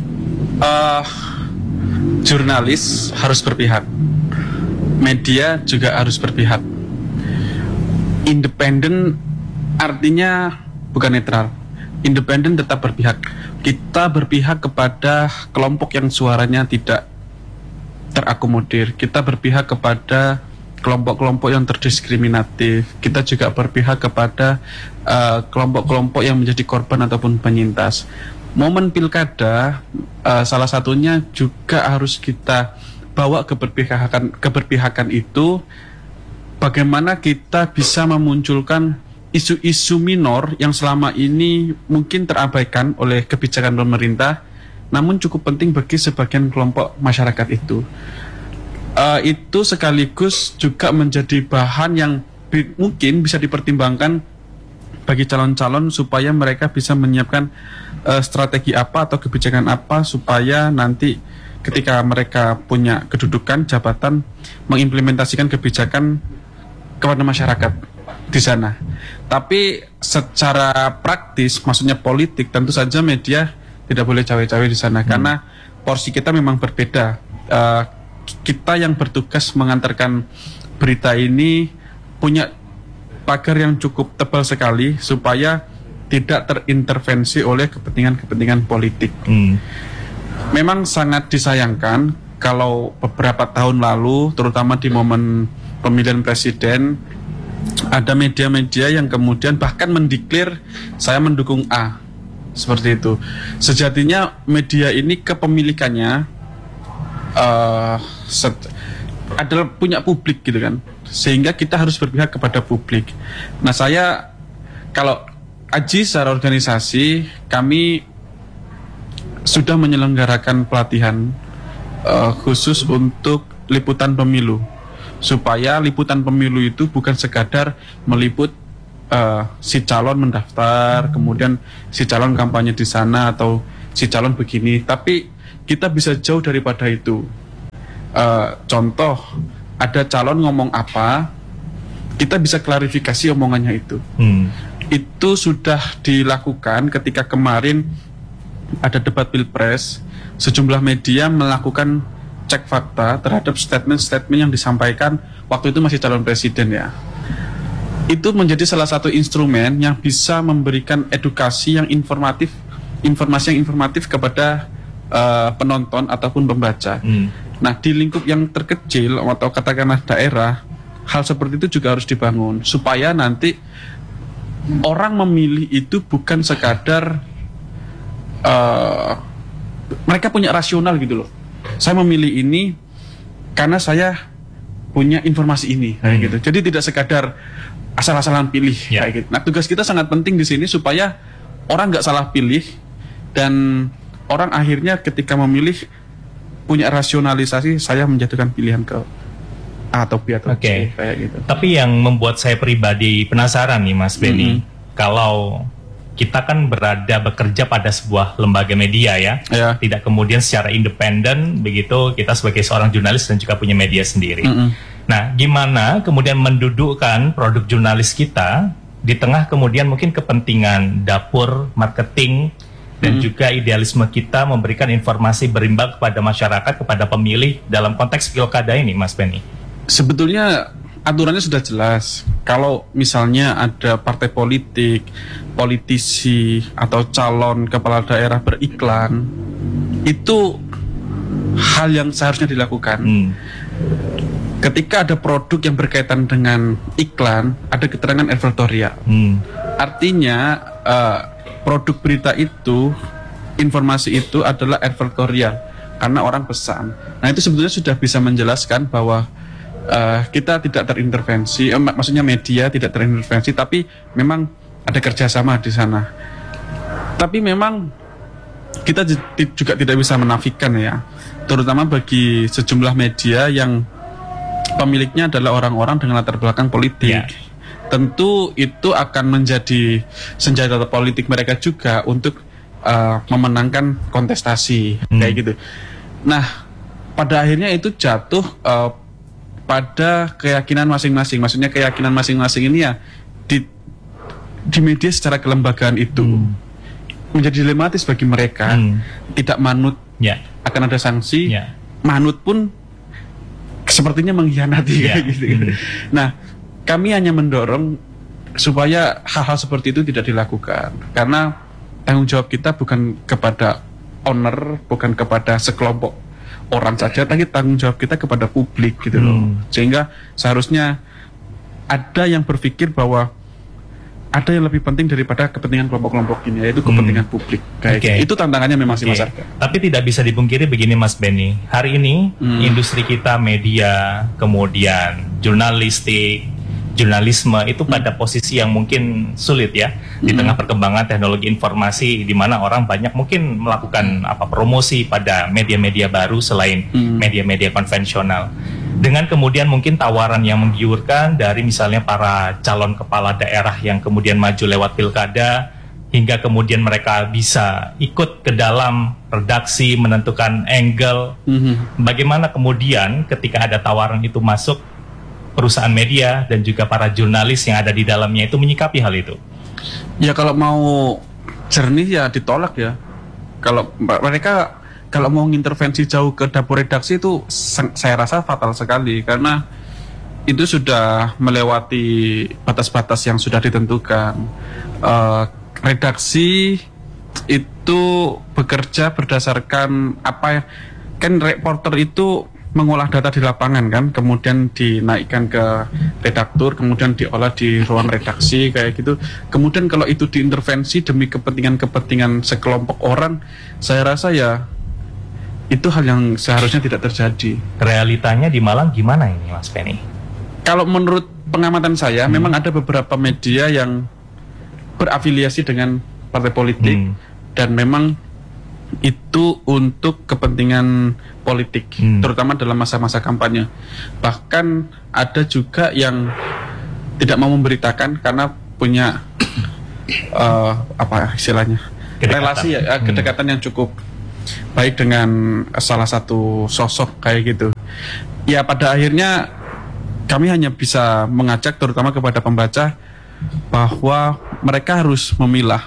Jurnalis harus berpihak, media juga harus berpihak. Independen artinya bukan netral. Independen tetap berpihak. Kita berpihak kepada kelompok yang suaranya tidak terakomodir. Kita berpihak kepada kelompok-kelompok yang terdiskriminatif. Kita juga berpihak kepada kelompok-kelompok yang menjadi korban ataupun penyintas. Momen Pilkada salah satunya juga harus kita bawa keberpihakan itu, bagaimana kita bisa memunculkan isu-isu minor yang selama ini mungkin terabaikan oleh kebijakan pemerintah, namun cukup penting bagi sebagian kelompok masyarakat itu. Itu sekaligus juga menjadi bahan yang mungkin bisa dipertimbangkan bagi calon-calon supaya mereka bisa menyiapkan strategi apa atau kebijakan apa supaya nanti ketika mereka punya kedudukan jabatan mengimplementasikan kebijakan kepada masyarakat di sana. Tapi secara praktis, maksudnya politik, tentu saja media tidak boleh cawe-cawe di sana karena porsi kita memang berbeda. Kita yang bertugas mengantarkan berita ini punya pagar yang cukup tebal sekali supaya tidak terintervensi oleh kepentingan-kepentingan politik. Memang sangat disayangkan kalau beberapa tahun lalu, terutama di momen pemilihan presiden, ada media-media yang kemudian bahkan mendeklar saya mendukung A, seperti itu. Sejatinya media ini kepemilikannya adalah punya publik gitu kan, sehingga kita harus berpihak kepada publik. Nah saya kalau AJI secara organisasi kami sudah menyelenggarakan pelatihan khusus untuk liputan pemilu supaya liputan pemilu itu bukan sekadar meliput si calon mendaftar, kemudian si calon kampanye di sana atau si calon begini, tapi kita bisa jauh daripada itu. Contoh, ada calon ngomong apa, kita bisa klarifikasi omongannya itu. Itu sudah dilakukan ketika kemarin ada debat pilpres, sejumlah media melakukan cek fakta terhadap statement-statement yang disampaikan waktu itu masih calon presiden ya. Itu menjadi salah satu instrumen yang bisa memberikan edukasi yang informatif, informasi yang informatif kepada penonton ataupun pembaca. Nah, di lingkup yang terkecil atau katakanlah daerah, hal seperti itu juga harus dibangun supaya nanti orang memilih itu bukan sekadar mereka punya rasional gitu loh. Saya memilih ini karena saya punya informasi ini kayak gitu. Jadi tidak sekadar asal-asalan pilih kayak gitu. Nah, tugas kita sangat penting di sini supaya orang nggak salah pilih dan orang akhirnya ketika memilih punya rasionalisasi, saya menjatuhkan pilihan ke A atau B atau C kayak gitu. Tapi yang membuat saya pribadi penasaran nih Mas Benny, kalau kita kan bekerja pada sebuah lembaga media ya, tidak kemudian secara independen begitu, kita sebagai seorang jurnalis dan juga punya media sendiri. Nah, gimana kemudian mendudukkan produk jurnalis kita di tengah kemudian mungkin kepentingan dapur, marketing, dan juga idealisme kita memberikan informasi berimbang kepada masyarakat, kepada pemilih dalam konteks pilkada ini, Mas Benny? Sebetulnya aturannya sudah jelas. Kalau misalnya ada partai politik, politisi, atau calon kepala daerah beriklan, itu hal yang seharusnya dilakukan. Ketika ada produk yang berkaitan dengan iklan, ada keterangan advertorial. Artinya produk berita itu, informasi itu adalah advertorial karena orang pesan. Nah, itu sebetulnya sudah bisa menjelaskan bahwa kita tidak terintervensi, maksudnya media tidak terintervensi, tapi memang ada kerjasama di sana. Tapi memang kita juga tidak bisa menafikan ya, terutama bagi sejumlah media yang pemiliknya adalah orang-orang dengan latar belakang politik. Tentu itu akan menjadi senjata politik mereka juga untuk memenangkan kontestasi kayak gitu. Nah, pada akhirnya itu jatuh pada keyakinan masing-masing. Maksudnya keyakinan masing-masing ini ya di media secara kelembagaan itu menjadi dilematis bagi mereka. Tidak manut akan ada sanksi, manut pun sepertinya mengkhianati kayak gitu. Nah, kami hanya mendorong supaya hal-hal seperti itu tidak dilakukan, karena tanggung jawab kita bukan kepada owner, bukan kepada sekelompok orang saja, tapi tanggung jawab kita kepada publik gitu loh. Sehingga seharusnya ada yang berpikir bahwa ada yang lebih penting daripada kepentingan kelompok-kelompok ini, yaitu kepentingan publik. Kayak itu tantangannya memang sih Mas Arga. Tapi tidak bisa dipungkiri begini Mas Benny, hari ini industri kita, media, kemudian jurnalistik, jurnalisme itu pada posisi yang mungkin sulit ya, di tengah perkembangan teknologi informasi di mana orang banyak mungkin melakukan promosi pada media-media baru selain media-media konvensional. Dengan kemudian mungkin tawaran yang menggiurkan dari misalnya para calon kepala daerah yang kemudian maju lewat pilkada, hingga kemudian mereka bisa ikut ke dalam redaksi, menentukan angle. Bagaimana kemudian ketika ada tawaran itu masuk, perusahaan media dan juga para jurnalis yang ada di dalamnya itu menyikapi hal itu? Ya kalau mau jernih ya ditolak ya. Kalau mereka kalau mau intervensi jauh ke dapur redaksi itu saya rasa fatal sekali, karena itu sudah melewati batas-batas yang sudah ditentukan. Redaksi itu bekerja berdasarkan apa ya, kan reporter itu mengolah data di lapangan kan, kemudian dinaikkan ke redaktur, kemudian diolah di ruang redaksi kayak gitu. Kemudian kalau itu diintervensi demi kepentingan sekelompok orang, saya rasa ya itu hal yang seharusnya tidak terjadi. Realitanya di Malang gimana ini Mas Benny? Kalau menurut pengamatan saya, memang ada beberapa media yang berafiliasi dengan partai politik dan memang itu untuk kepentingan politik, terutama dalam masa-masa kampanye. Bahkan ada juga yang tidak mau memberitakan karena punya apa istilahnya, relasi ya, kedekatan yang cukup baik dengan salah satu sosok kayak gitu. Ya pada akhirnya kami hanya bisa mengajak terutama kepada pembaca bahwa mereka harus memilah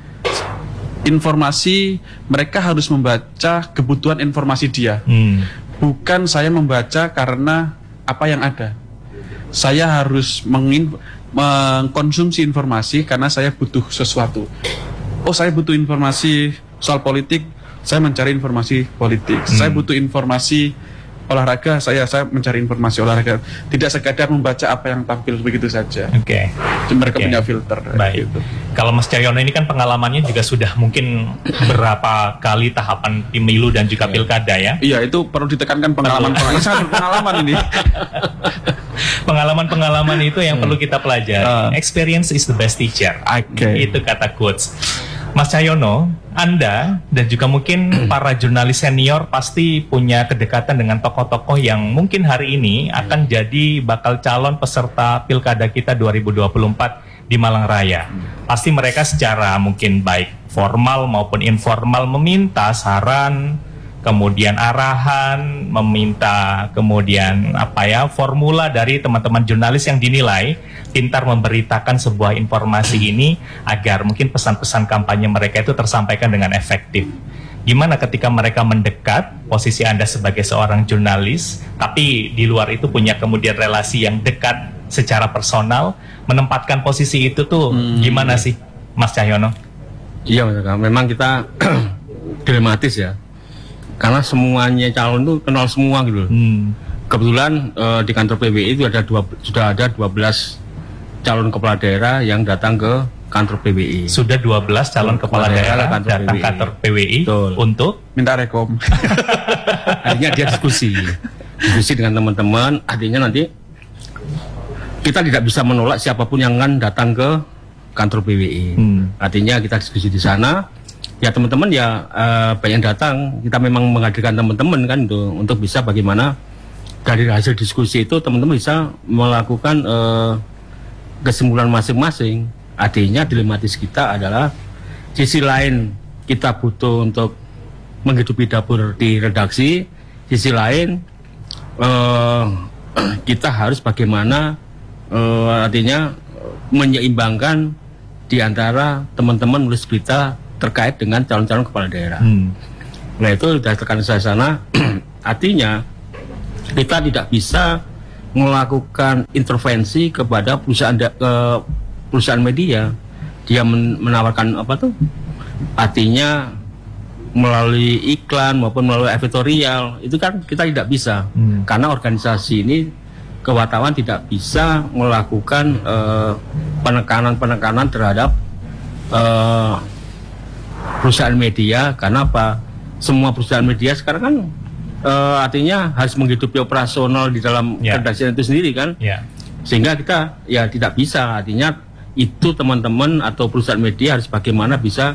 informasi, mereka harus membaca kebutuhan informasi dia. Bukan saya membaca karena apa yang ada. Saya harus mengkonsumsi informasi karena saya butuh sesuatu. Oh, saya butuh informasi soal politik, saya mencari informasi politik. Saya butuh informasi olahraga, saya mencari informasi olahraga. Tidak sekadar membaca apa yang tampil begitu saja. Oke. Mereka punya filter. Baik. Gitu. Kalau Mas Cahyono ini kan pengalamannya juga sudah mungkin berapa kali tahapan pemilu dan juga pilkada ya? Iya, itu perlu ditekankan pengalaman. Sangat berpengalaman ini. Pengalaman-pengalaman itu yang perlu kita pelajari. Experience is the best teacher. Itu kata quotes. Mas Cahyono, Anda dan juga mungkin para jurnalis senior pasti punya kedekatan dengan tokoh-tokoh yang mungkin hari ini akan jadi bakal calon peserta pilkada kita 2024 di Malang Raya. Pasti mereka secara mungkin baik formal maupun informal meminta saran, kemudian arahan, meminta kemudian formula dari teman-teman jurnalis yang dinilai pintar memberitakan sebuah informasi ini agar mungkin pesan-pesan kampanye mereka itu tersampaikan dengan efektif. Gimana ketika mereka mendekat, posisi Anda sebagai seorang jurnalis, tapi di luar itu punya kemudian relasi yang dekat secara personal, menempatkan posisi itu tuh gimana sih, Mas Cahyono? Iya, memang kita dilematis ya. Karena semuanya calon tuh kenal semua gitu. Kebetulan di kantor PBI itu sudah ada 12 calon kepala daerah yang datang ke kantor PBI. Sudah 12 calon kepala daerah datang ke kantor PBI untuk minta rekom. Artinya dia diskusi dengan teman-teman. Artinya nanti kita tidak bisa menolak siapapun yang akan datang ke kantor PBI. Artinya kita diskusi di sana. Ya teman-teman ya banyak datang. Kita memang menghadirkan teman-teman kan untuk bisa bagaimana dari hasil diskusi itu teman-teman bisa melakukan kesimpulan masing-masing. Artinya dilematis kita adalah sisi lain kita butuh untuk menghidupi dapur di redaksi, sisi lain kita harus bagaimana artinya menyeimbangkan di antara teman-teman menulis berita terkait dengan calon-calon kepala daerah. Nah itu dari tekanan saya sana artinya kita tidak bisa melakukan intervensi kepada perusahaan media. Dia menawarkan artinya melalui iklan maupun melalui editorial itu kan kita tidak bisa karena organisasi ini kewattawan tidak bisa melakukan penekanan terhadap perusahaan media. Karena apa? Semua perusahaan media sekarang kan artinya harus menghidupi operasional di dalam redaksi itu sendiri kan, sehingga kita ya tidak bisa. Artinya itu teman-teman atau perusahaan media harus bagaimana bisa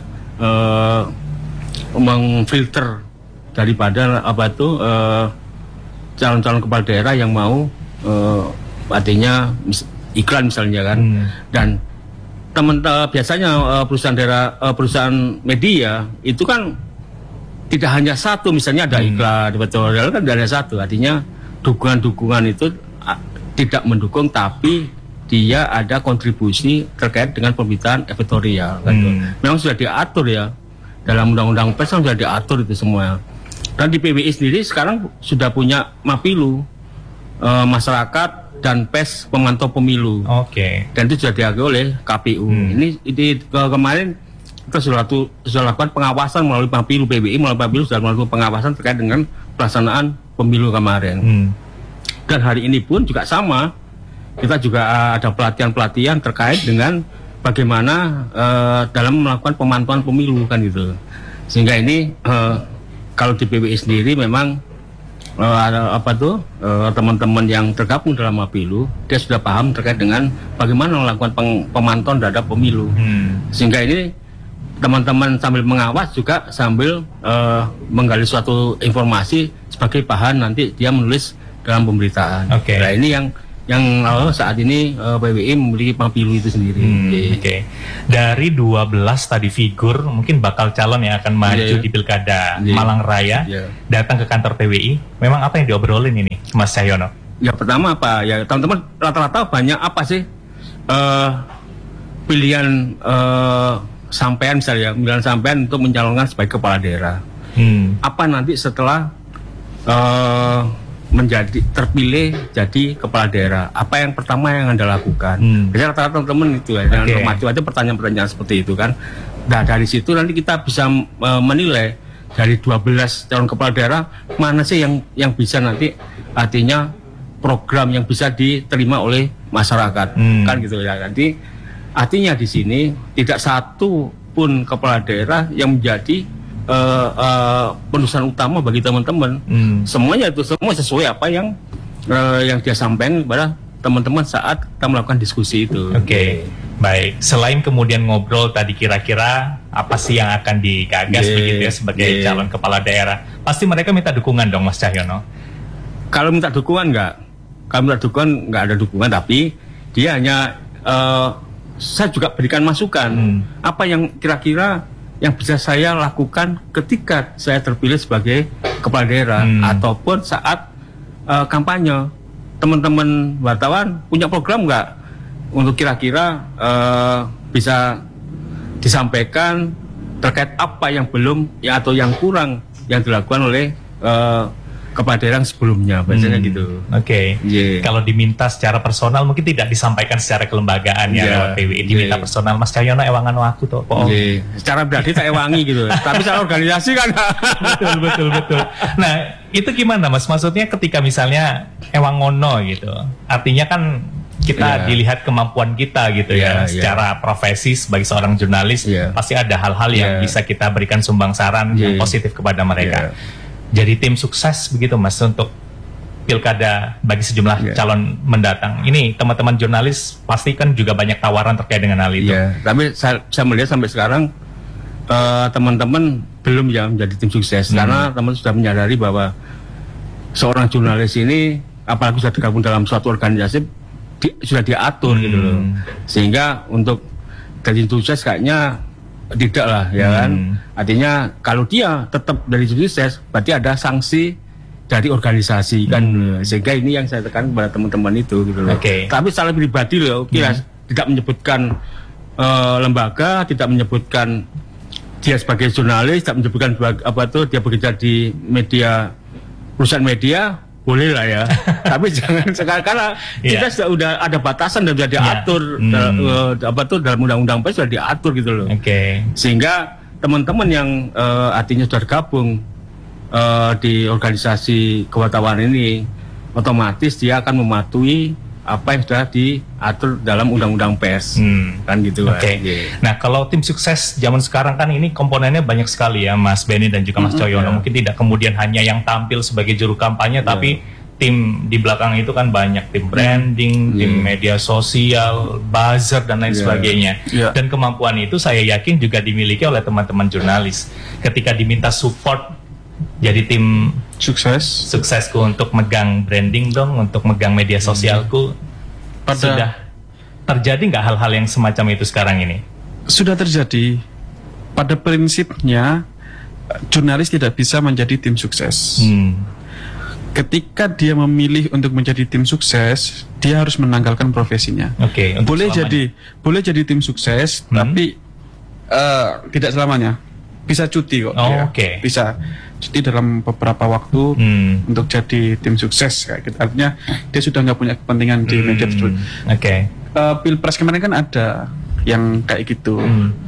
mengfilter daripada calon-calon kepala daerah yang mau artinya iklan misalnya kan. Dan biasanya perusahaan media itu kan tidak hanya satu, misalnya ada iklan, editorial kan tidak hanya satu. Artinya dukungan-dukungan itu tidak mendukung, tapi dia ada kontribusi terkait dengan pemberitaan editorial. Memang sudah diatur ya dalam undang-undang pers, sudah diatur itu semua. Dan di PBI sendiri sekarang sudah punya Mapilu, masyarakat dan pers pemantau pemilu. Dan itu sudah diakui oleh KPU. Ini kemarin kita sudah lakukan pengawasan melalui Mapilu. PBI melalui Mapilu sudah melakukan pengawasan terkait dengan pelaksanaan pemilu kemarin. Dan hari ini pun juga sama, kita juga ada pelatihan-pelatihan terkait dengan bagaimana dalam melakukan pemantauan pemilu kan gitu. Sehingga ini kalau di PBI sendiri memang teman-teman yang tergabung dalam Mapilu dia sudah paham terkait dengan bagaimana melakukan pemantauan terhadap pemilu. Sehingga ini teman-teman sambil mengawas juga sambil menggali suatu informasi sebagai bahan nanti dia menulis dalam pemberitaan. Oke. Nah ini yang saat ini PWI memiliki Papilu itu sendiri. Oke. Dari 12 tadi figur mungkin bakal calon yang akan maju di Pilkada Malang Raya datang ke kantor PWI. Memang apa yang diobrolin ini, Mas Cahyono? Ya pertama apa ya teman-teman rata-rata banyak apa sih pilihan sampean misalnya pilihan sampean untuk mencalonkan sebagai kepala daerah. Apa nanti setelah menjadi terpilih jadi kepala daerah, apa yang pertama yang Anda lakukan? Biasanya rata-rata teman-teman itu ya, yang normatif itu pertanyaan-pertanyaan seperti itu kan. Nah dari situ nanti kita bisa menilai dari 12 calon kepala daerah mana sih yang bisa nanti artinya program yang bisa diterima oleh masyarakat kan gitu ya. Nanti artinya di sini tidak satu pun kepala daerah yang menjadi penulisan utama bagi teman-teman. Semuanya itu semua sesuai apa yang dia sampaikan kepada teman-teman saat kita melakukan diskusi itu. Oke. Baik, selain kemudian ngobrol tadi kira-kira apa sih yang akan digagas begitu ya sebagai calon kepala daerah, pasti mereka minta dukungan dong Mas Cahyono. Kalau minta dukungan nggak ada dukungan, tapi dia hanya saya juga berikan masukan apa yang kira-kira yang bisa saya lakukan ketika saya terpilih sebagai kepala daerah ataupun saat kampanye. Teman-teman wartawan punya program nggak untuk kira-kira bisa disampaikan terkait apa yang belum atau yang kurang yang dilakukan oleh kepala daerah sebelumnya, biasanya gitu. Oke. Kalau diminta secara personal mungkin tidak disampaikan secara kelembagaan ya lewat PWI, diminta personal. Mas Cahyono ewangan aku tuh. Secara berarti tak ewangi gitu. Tapi secara organisasi kan. betul. Nah itu gimana Mas? Maksudnya ketika misalnya ewangono gitu, artinya kan kita dilihat kemampuan kita gitu secara profesi sebagai seorang jurnalis pasti ada hal-hal yang bisa kita berikan sumbang saran yang positif kepada mereka. Jadi tim sukses begitu Mas untuk pilkada bagi sejumlah calon mendatang. Ini teman-teman jurnalis pasti kan juga banyak tawaran terkait dengan hal itu. Tapi saya melihat sampai sekarang teman-teman belum menjadi tim sukses karena teman sudah menyadari bahwa seorang jurnalis ini apalagi sudah tergabung dalam suatu organisasi sudah diatur gitu loh. Sehingga untuk jadi tim sukses kayaknya tidak lah ya kan. Artinya kalau dia tetap dari sukses berarti ada sanksi dari organisasi kan. Sehingga ini yang saya tekan kepada teman-teman itu gitu loh. Tapi secara pribadi loh tidak menyebutkan lembaga, tidak menyebutkan dia sebagai jurnalis, tidak menyebutkan dia bekerja di media, perusahaan media, boleh lah ya. Tapi jangan sekarang karena kita sudah ada batasan dan sudah diatur dalam undang-undang pers sudah diatur gitu loh. Sehingga teman-teman yang artinya sudah gabung di organisasi kewirausahaan ini otomatis dia akan mematuhi apa yang sudah diatur dalam undang-undang pers kan gitu. Nah kalau tim sukses zaman sekarang kan ini komponennya banyak sekali ya Mas Benny dan juga Mas Cahyono. Mungkin tidak kemudian hanya yang tampil sebagai juru kampanye tapi tim di belakang itu kan banyak, tim branding, tim media sosial, buzzer dan lain sebagainya. Dan kemampuan itu saya yakin juga dimiliki oleh teman-teman jurnalis. Ketika diminta support jadi tim suksesku untuk megang branding dong, untuk megang media sosialku, sudah terjadi nggak hal-hal yang semacam itu sekarang ini? Sudah terjadi. Pada prinsipnya jurnalis tidak bisa menjadi tim sukses. Ketika dia memilih untuk menjadi tim sukses, dia harus menanggalkan profesinya. Boleh jadi tim sukses, tapi tidak selamanya. Bisa cuti kok. Bisa cuti dalam beberapa waktu untuk jadi tim sukses kayak gitu. Artinya dia sudah nggak punya kepentingan di media tersebut. Pilpres kemarin kan ada yang kayak gitu.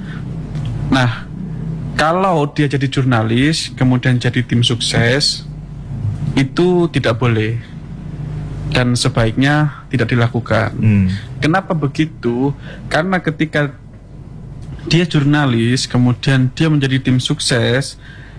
Nah, kalau dia jadi jurnalis kemudian jadi tim sukses itu tidak boleh dan sebaiknya tidak dilakukan. Kenapa begitu? Karena ketika dia jurnalis kemudian dia menjadi tim sukses,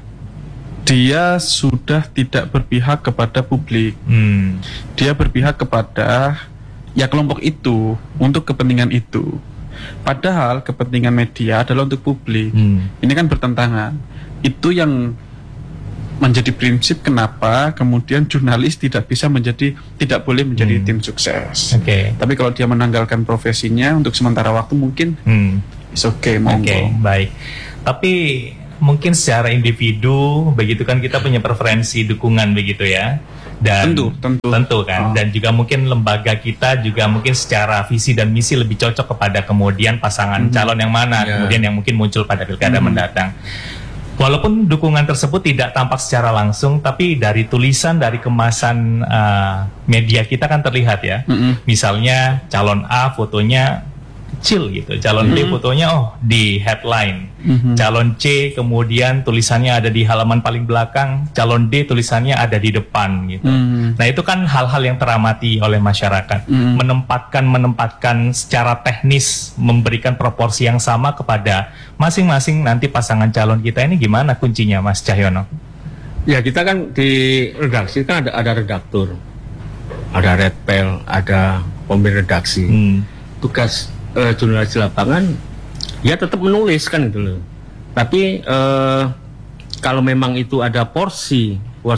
dia sudah tidak berpihak kepada publik. Dia berpihak kepada kelompok itu untuk kepentingan itu. Padahal kepentingan media adalah untuk publik. Ini kan bertentangan. Itu yang menjadi prinsip kenapa kemudian jurnalis tidak boleh menjadi tim sukses. Tapi kalau dia menanggalkan profesinya untuk sementara waktu mungkin it's okay, monggo. Baik. Tapi mungkin secara individu begitu kan kita punya preferensi dukungan begitu ya. Dan tentu kan, dan juga mungkin lembaga kita juga mungkin secara visi dan misi lebih cocok kepada kemudian pasangan calon yang mana kemudian yang mungkin muncul pada pilkada mendatang. Walaupun dukungan tersebut tidak tampak secara langsung, tapi dari tulisan, dari kemasan media kita kan terlihat ya. Misalnya calon A fotonya kecil gitu, calon B fotonya di headline, calon C kemudian tulisannya ada di halaman paling belakang, calon D tulisannya ada di depan gitu. Nah itu kan hal-hal yang teramati oleh masyarakat, menempatkan secara teknis, memberikan proporsi yang sama kepada masing-masing nanti pasangan calon kita ini gimana kuncinya, Mas Cahyono? Ya kita kan di redaksi kan ada redaktur, ada redpel, ada pemimpin redaksi. Tugas jurnalis di lapangan ya tetap menulis kan itu loh. Tapi kalau memang itu ada porsi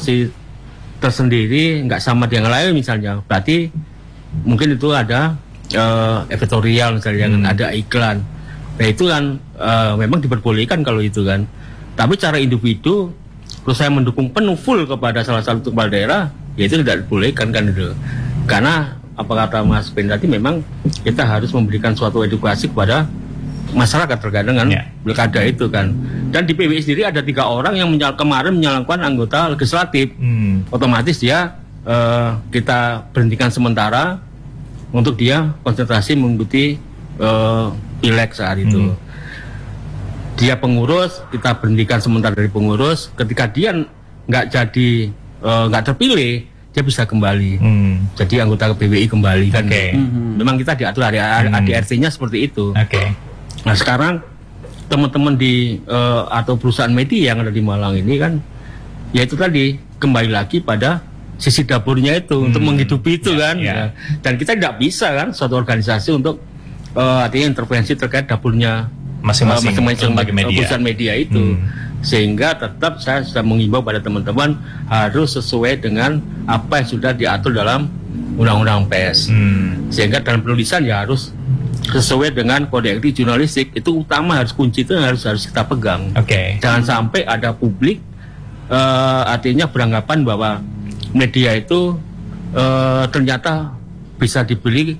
tersendiri nggak sama dengan lain misalnya, berarti mungkin itu ada editorial misalnya, ada iklan. Nah itu kan memang diperbolehkan kalau itu kan. Tapi cara individu terus saya mendukung penuh full kepada salah satu kepala daerah, ya itu tidak dibolehkan kan itu. Karena apa kata Mas Ben tadi, memang kita harus memberikan suatu edukasi kepada masyarakat terkait dengan pilkada itu kan. Dan di PWI sendiri ada 3 orang yang kemarin menyalahkan anggota legislatif. Otomatis dia kita berhentikan sementara untuk dia konsentrasi mengikuti pileg saat itu. Dia pengurus, kita berhentikan sementara dari pengurus. Ketika dia nggak terpilih, dia bisa kembali jadi anggota PWI kembali kan. Memang kita diatur ADRT-nya seperti itu. Nah sekarang teman-teman di atau perusahaan media yang ada di Malang ini kan, ya itu tadi kembali lagi pada sisi dapurnya itu untuk menghidupi itu kan. Dan kita tidak bisa kan suatu organisasi untuk artinya intervensi terkait dapurnya masing-masing perusahaan media itu. Sehingga tetap saya sudah mengimbau pada teman-teman harus sesuai dengan apa yang sudah diatur dalam undang-undang pers. Sehingga dalam penulisan ya harus sesuai dengan kode etik jurnalistik, itu utama, harus kunci itu harus kita pegang. Jangan sampai ada publik artinya beranggapan bahwa media itu ternyata bisa dibeli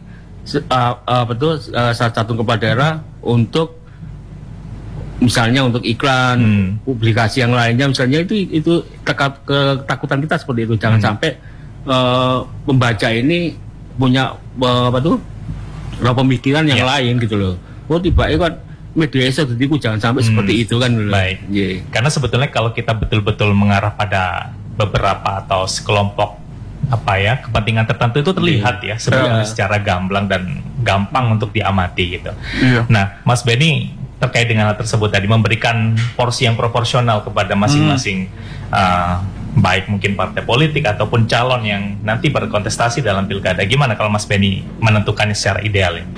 salah satu kepala daerah untuk misalnya untuk iklan, publikasi yang lainnya misalnya, itu ketakutan kita seperti itu. Jangan sampai pembaca ini punya pemikiran yang lain gitu loh. Tiba-tiba kan media itu jangan sampai seperti itu kan. Baik. Karena sebetulnya kalau kita betul-betul mengarah pada beberapa atau sekelompok kepentingan tertentu itu terlihat ya sebenarnya secara gamblang dan gampang untuk diamati gitu. Nah, Mas Benny terkait dengan hal tersebut tadi, memberikan porsi yang proporsional kepada masing-masing baik mungkin partai politik ataupun calon yang nanti berkontestasi dalam pilkada. Gimana kalau Mas Benny menentukannya secara ideal ini?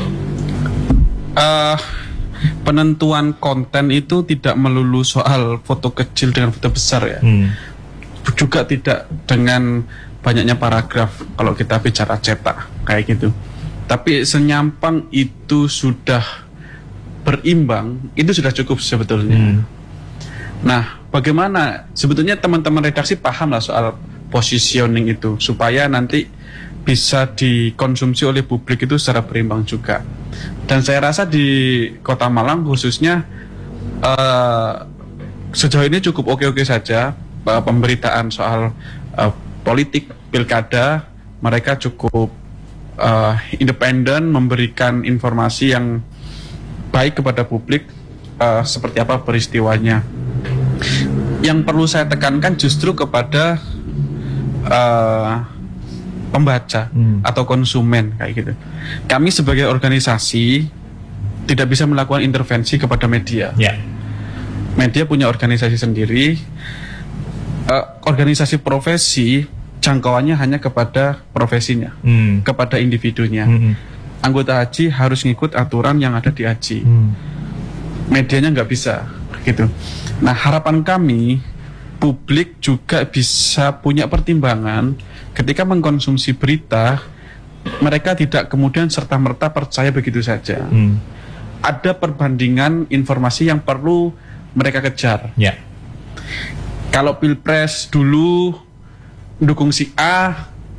Penentuan konten itu tidak melulu soal foto kecil dengan foto besar ya. Juga tidak dengan banyaknya paragraf kalau kita bicara cetak kayak gitu. Tapi senyampang itu sudah berimbang, itu sudah cukup sebetulnya. Nah, bagaimana sebetulnya teman-teman redaksi paham lah soal positioning itu, supaya nanti bisa dikonsumsi oleh publik itu secara berimbang juga. Dan saya rasa di Kota Malang khususnya sejauh ini cukup oke-oke saja. Pemberitaan soal politik pilkada mereka cukup independen, memberikan informasi yang baik kepada publik seperti apa peristiwanya. Yang perlu saya tekankan justru kepada pembaca atau konsumen kayak gitu. Kami sebagai organisasi tidak bisa melakukan intervensi kepada media. Media punya organisasi sendiri. Organisasi profesi jangkauannya hanya kepada profesinya, kepada individunya. anggota haji harus ngikut aturan yang ada di haji. Medianya nggak bisa gitu. Nah, harapan kami publik juga bisa punya pertimbangan ketika mengkonsumsi berita, mereka tidak kemudian serta-merta percaya begitu saja. Ada perbandingan informasi yang perlu mereka kejar. Yeah. Kalau pilpres dulu dukung si A,